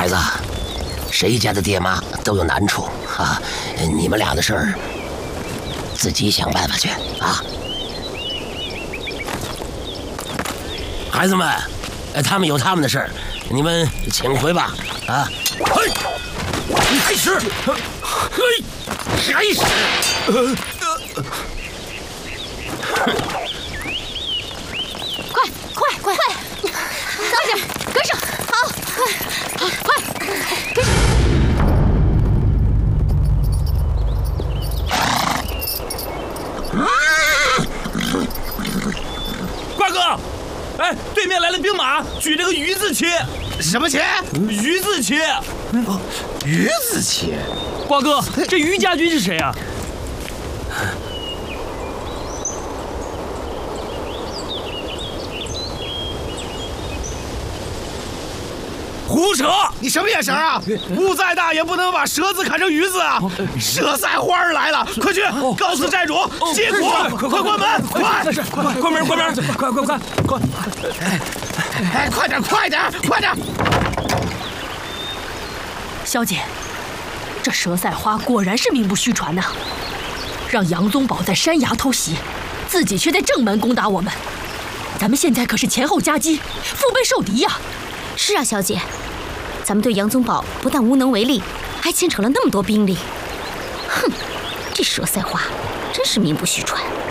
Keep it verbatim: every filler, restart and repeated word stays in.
孩子，谁家的爹妈都有难处啊，你们俩的事儿自己想办法去啊。孩子们，他们有他们的事儿，你们请回吧。啊！嘿，开始，嘿，开始。呃快快快快，快点，跟上！好，快，快，跟上！ 瓜哥，哎，对面来了兵马，举着个鱼字旗。 什么旗？ 鱼字旗。 哦，鱼字旗。 瓜哥，这于家军是谁啊？ 胡扯！你什么眼神啊？雾再大也不能把蛇字砍成鱼字啊！蛇赛花来了，快去告诉寨主接火！快关门！快！ 快关门！关门！快快快快！ 哎，快点！快点！快点！ 小姐，这蛇赛花果然是名不虚传呐！让杨宗保在山崖偷袭，自己却在正门攻打我们，咱们现在可是前后夹击，腹背受敌呀！ 是啊，小姐，咱们对杨宗保不但无能为力，还牵扯了那么多兵力。哼，这蛇赛花真是名不虚传。